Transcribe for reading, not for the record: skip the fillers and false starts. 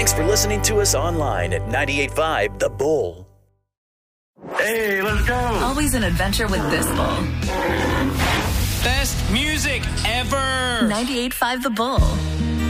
Thanks for listening to us online at 98.5 The Bull. Hey, let's go. Always an adventure with this Bull. Best music ever. 98.5 The Bull.